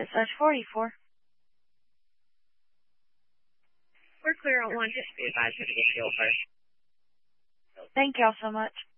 Dispatch 44. We're clear on 1. Just be advised to get fuel first. Thank y'all so much.